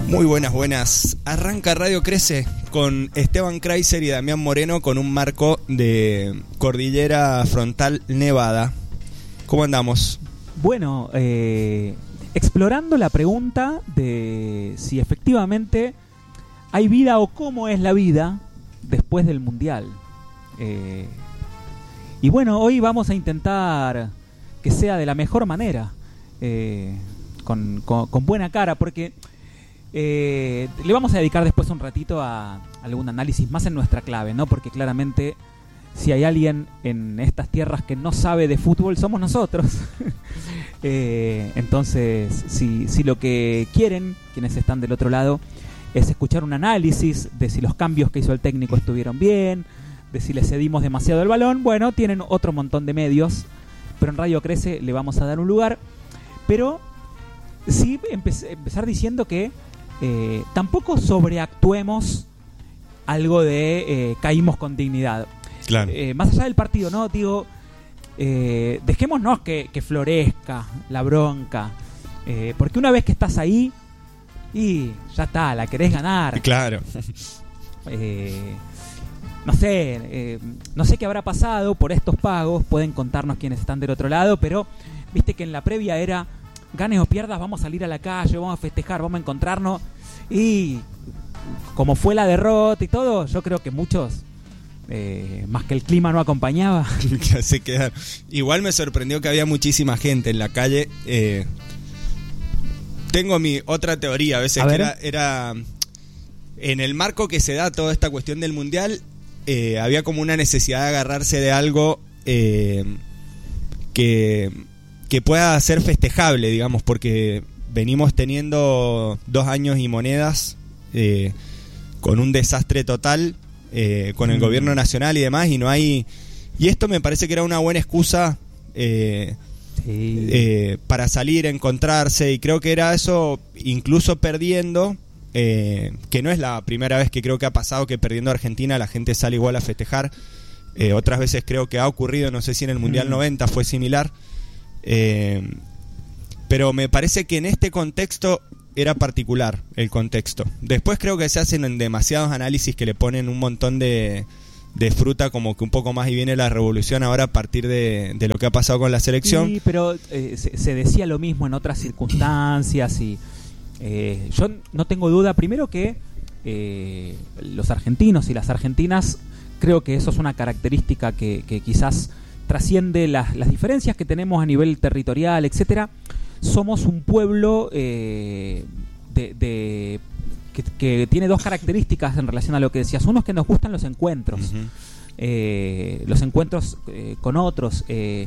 Muy buenas, buenas. Arranca Radio Crece con Esteban Kreiser y Damián Moreno con un marco de Cordillera Frontal Nevada. ¿Cómo andamos? Bueno, explorando la pregunta de si efectivamente hay vida o cómo es la vida después del Mundial. Y bueno, hoy vamos a intentar que sea de la mejor manera, con buena cara, porque le vamos a dedicar después un ratito a algún análisis más en nuestra clave, ¿no? Porque claramente si hay alguien en estas tierras que no sabe de fútbol somos nosotros. Entonces, si lo que quieren quienes están del otro lado es escuchar un análisis de si los cambios que hizo el técnico estuvieron bien, de si le cedimos demasiado el balón, bueno, tienen otro montón de medios, pero en Radio Crece le vamos a dar un lugar. Pero sí empezar diciendo que tampoco sobreactuemos algo de caímos con dignidad. Claro. Más allá del partido, ¿no? Digo, dejémonos que florezca la bronca, porque una vez que estás ahí y ya está, la querés ganar. Claro. No sé qué habrá pasado por estos pagos, pueden contarnos quienes están del otro lado, pero viste que en la previa era ganes o pierdas, vamos a salir a la calle, vamos a festejar, vamos a encontrarnos, y como fue la derrota y todo, yo creo que muchos, más que el clima no acompañaba, se quedaron. Igual me sorprendió que había muchísima gente en la calle. Tengo mi otra teoría, a veces, que era en el marco que se da toda esta cuestión del Mundial, había como una necesidad de agarrarse de algo que pueda ser festejable, digamos, porque venimos teniendo 2 años y monedas con un desastre total, con el gobierno nacional y demás, y no hay. Y esto me parece que era una buena excusa para salir, encontrarse, y creo que era eso, incluso perdiendo, que no es la primera vez que creo que ha pasado que perdiendo Argentina la gente sale igual a festejar. Otras veces creo que ha ocurrido, no sé si en el Mundial 90 fue similar. Pero me parece que en este contexto era particular el contexto. Después creo que se hacen demasiados análisis que le ponen un montón de fruta, como que un poco más y viene la revolución ahora a partir de lo que ha pasado con la selección. Sí, pero se decía lo mismo en otras circunstancias y yo no tengo duda, primero que los argentinos y las argentinas, creo que eso es una característica que quizás trasciende las diferencias que tenemos a nivel territorial, etcétera. Somos un pueblo que tiene 2 características en relación a lo que decías. Uno es que nos gustan los encuentros, los encuentros con otros,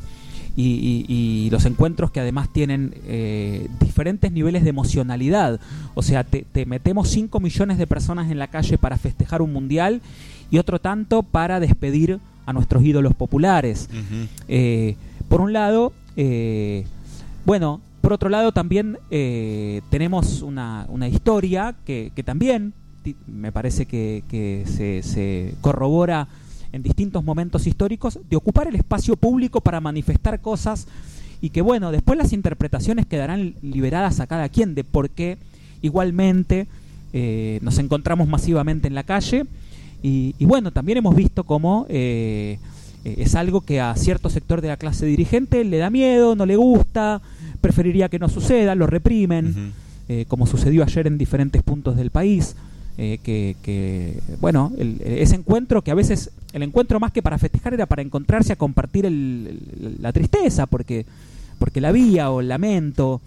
y los encuentros que además tienen diferentes niveles de emocionalidad. O sea, te metemos 5 millones de personas en la calle para festejar un mundial y otro tanto para despedir a nuestros ídolos populares. Por un lado, bueno, por otro lado también tenemos una historia que también me parece que se corrobora en distintos momentos históricos, de ocupar el espacio público para manifestar cosas, y que bueno, después las interpretaciones quedarán liberadas a cada quien de por qué igualmente nos encontramos masivamente en la calle. Y bueno, también hemos visto cómo es algo que a cierto sector de la clase dirigente le da miedo, no le gusta, preferiría que no suceda, lo reprimen, como sucedió ayer en diferentes puntos del país. Bueno, ese encuentro, que a veces el encuentro más que para festejar era para encontrarse a compartir la tristeza, porque la había, o el lamento,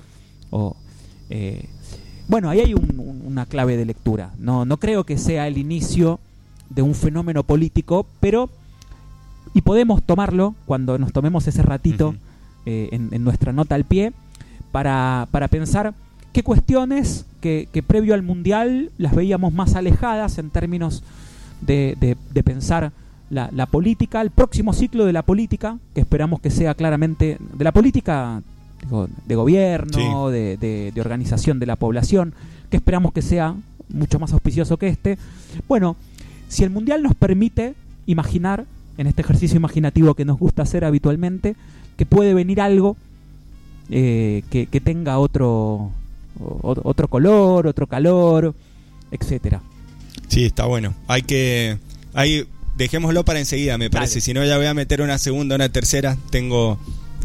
bueno, ahí hay una clave de lectura. No creo que sea el inicio de un fenómeno político, pero y podemos tomarlo cuando nos tomemos ese ratito en nuestra nota al pie para pensar qué cuestiones que previo al Mundial las veíamos más alejadas en términos de pensar la política, el próximo ciclo de la política, que esperamos que sea claramente de la política, digo, de gobierno, sí, de organización de la población, que esperamos que sea mucho más auspicioso que este. Bueno, si el Mundial nos permite imaginar, en este ejercicio imaginativo que nos gusta hacer habitualmente, que puede venir algo que tenga otro otro color, otro calor, etcétera. Sí, está bueno. Dejémoslo para enseguida, me parece. Dale. Si no, ya voy a meter una segunda, una tercera. Tengo,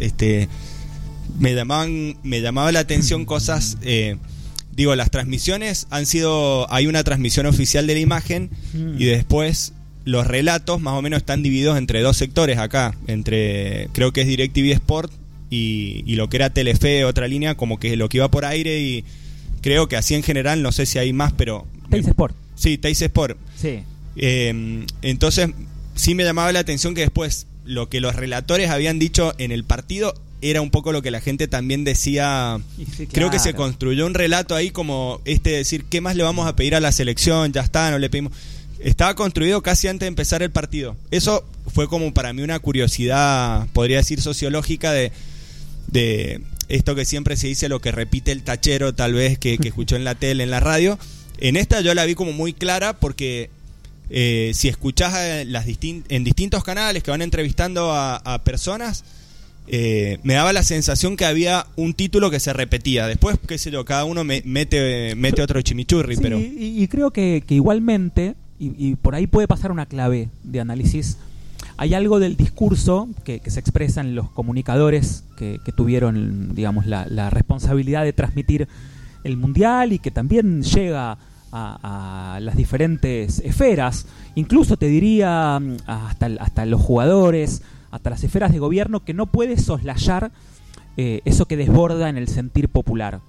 me llamaba la atención cosas. Las transmisiones hay una transmisión oficial de la imagen y después los relatos más o menos están divididos entre dos sectores acá, creo que es DirecTV Sport y lo que era Telefe, otra línea, como que lo que iba por aire, y creo que así en general, no sé si hay más, pero... Teis Sport. Sí, Teis Sport. Sí. Entonces, sí me llamaba la atención que después lo que los relatores habían dicho en el partido era un poco lo que la gente también decía. Sí, claro. Creo que se construyó un relato ahí como decir, ¿qué más le vamos a pedir a la selección? Ya está, no le pedimos... Estaba construido casi antes de empezar el partido. Eso fue como para mí una curiosidad, podría decir sociológica, de esto que siempre se dice, lo que repite el tachero tal vez que escuchó en la tele, en la radio. En esta yo la vi como muy clara porque si escuchás en distintos canales que van entrevistando a personas, me daba la sensación que había un título que se repetía. Después, qué sé yo, cada uno mete otro chimichurri. Sí, pero y creo que igualmente, y por ahí puede pasar una clave de análisis, hay algo del discurso que se expresa en los comunicadores que tuvieron, digamos, la responsabilidad de transmitir el Mundial y que también llega a las diferentes esferas, incluso te diría hasta los jugadores, hasta las esferas de gobierno, que no puede soslayar eso que desborda en el sentir popular.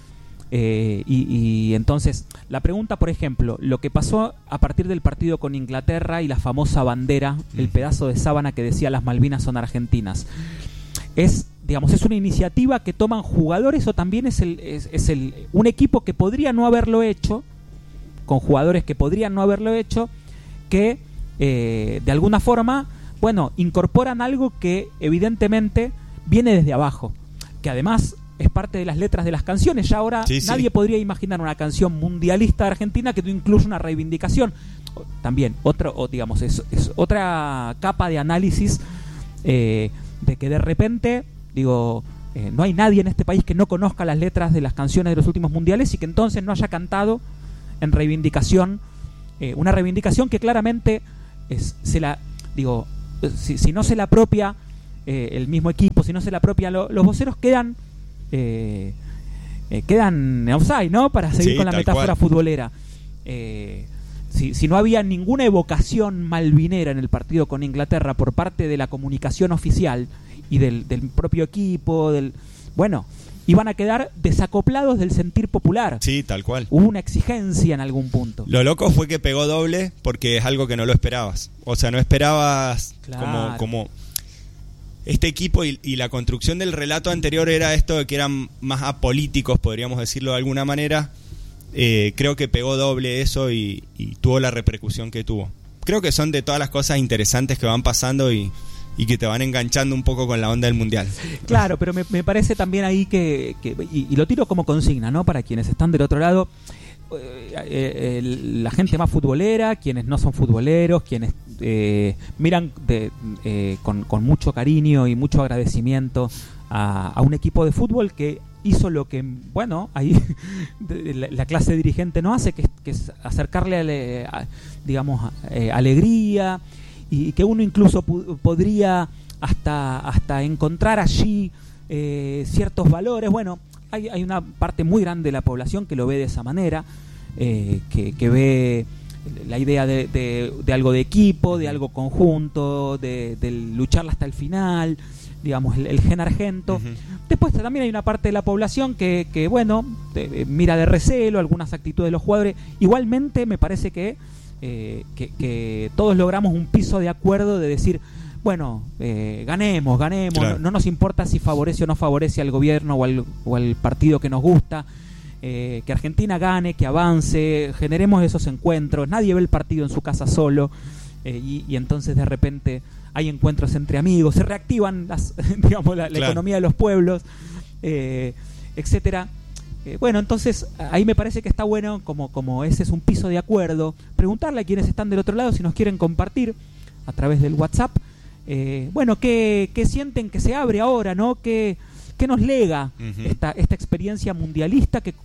Y entonces, la pregunta, por ejemplo, lo que pasó a partir del partido con Inglaterra y la famosa bandera, el pedazo de sábana que decía las Malvinas son argentinas, es una iniciativa que toman jugadores, o también es un equipo que podría no haberlo hecho, con jugadores que podrían no haberlo hecho, que de alguna forma, incorporan algo que evidentemente viene desde abajo, que además es parte de las letras de las canciones. Ya ahora nadie podría imaginar una canción mundialista de Argentina que no incluya una reivindicación. También es otra capa de análisis de que de repente no hay nadie en este país que no conozca las letras de las canciones de los últimos mundiales y que entonces no haya cantado en reivindicación, una reivindicación que claramente si no se la apropia el mismo equipo, si no se la apropia los voceros, quedan offside, ¿no? Para seguir con la metáfora futbolera. Si no había ninguna evocación malvinera en el partido con Inglaterra por parte de la comunicación oficial y del propio equipo, iban a quedar desacoplados del sentir popular. Sí, tal cual. Hubo una exigencia en algún punto. Lo loco fue que pegó doble porque es algo que no lo esperabas. O sea, no esperabas como este equipo y la construcción del relato anterior era esto de que eran más apolíticos, podríamos decirlo de alguna manera. Creo que pegó doble eso y tuvo la repercusión que tuvo. Creo que son de todas las cosas interesantes que van pasando y que te van enganchando un poco con la onda del Mundial. Claro, pero me parece también ahí que y lo tiro como consigna, ¿no? Para quienes están del otro lado, la gente más futbolera, quienes no son futboleros, quienes miran con mucho cariño y mucho agradecimiento a un equipo de fútbol que hizo lo que, ahí la clase dirigente no hace, que es acercarle alegría, y que uno incluso podría hasta encontrar allí ciertos valores. Hay una parte muy grande de la población que lo ve de esa manera, que ve la idea de algo de equipo, de algo conjunto, de lucharla hasta el final, el gen argento. Uh-huh. Después también hay una parte de la población que mira de recelo algunas actitudes de los jugadores. Igualmente me parece que todos logramos un piso de acuerdo de decir, ganemos, claro. No nos importa si favorece o no favorece al gobierno o al partido que nos gusta, que Argentina gane, que avance, generemos esos encuentros. Nadie ve el partido en su casa solo, y entonces de repente hay encuentros entre amigos, se reactivan la claro. economía de los pueblos, etcétera. Entonces ahí me parece que está bueno, como ese es un piso de acuerdo, preguntarle a quienes están del otro lado si nos quieren compartir a través del WhatsApp, qué sienten que se abre ahora, ¿no? ¿Qué nos lega uh-huh. esta experiencia mundialista que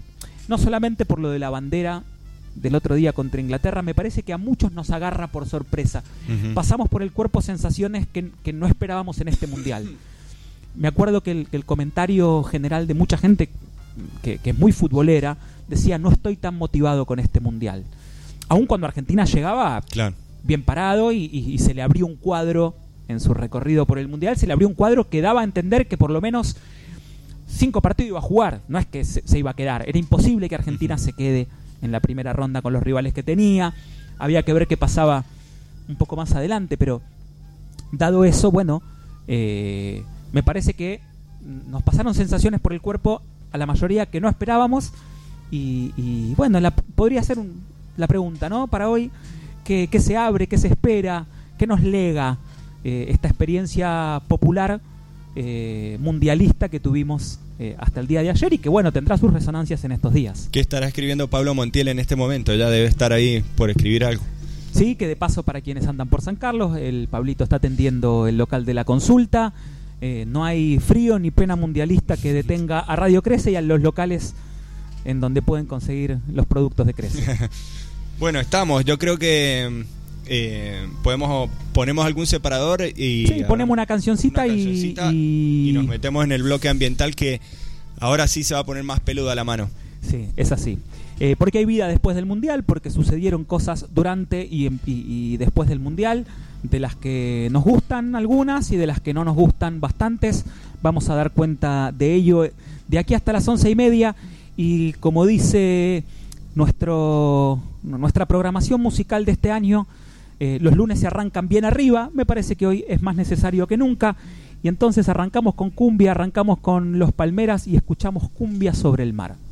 no solamente por lo de la bandera del otro día contra Inglaterra, me parece que a muchos nos agarra por sorpresa. Pasamos por el cuerpo sensaciones que no esperábamos en este mundial. Me acuerdo que el comentario general de mucha gente que es muy futbolera decía: no estoy tan motivado con este mundial. Aun cuando Argentina llegaba bien parado y se le abrió un cuadro en su recorrido por el mundial, se le abrió un cuadro que daba a entender que por lo menos 5 partidos iba a jugar, no es que se iba a quedar. Era imposible que Argentina se quede en la primera ronda con los rivales que tenía. Había que ver qué pasaba un poco más adelante, pero dado eso, bueno, me parece que nos pasaron sensaciones por el cuerpo a la mayoría que no esperábamos. Y bueno, podría ser la pregunta, ¿no? Para hoy, ¿qué se abre, qué se espera, qué nos lega esta experiencia popular mundialista que tuvimos hasta el día de ayer y que, bueno, tendrá sus resonancias en estos días? ¿Qué estará escribiendo Pablo Montiel en este momento? Ya debe estar ahí por escribir algo. Sí, que de paso, para quienes andan por San Carlos, el Pablito está atendiendo el local de La Consulta. No hay frío ni pena mundialista que detenga a Radio Crece y a los locales en donde pueden conseguir los productos de Crece. Bueno, estamos. Yo creo que ponemos algún separador y sí, ponemos una cancioncita y nos metemos en el bloque ambiental, que ahora sí se va a poner más peluda la mano. Sí, es así. Porque hay vida después del Mundial, porque sucedieron cosas durante y después del Mundial, de las que nos gustan algunas y de las que no nos gustan bastantes. Vamos a dar cuenta de ello de aquí hasta las 11:30. Y como dice nuestra programación musical de este año, los lunes se arrancan bien arriba. Me parece que hoy es más necesario que nunca. Y entonces arrancamos con cumbia, arrancamos con Los Palmeras y escuchamos Cumbia sobre el Mar.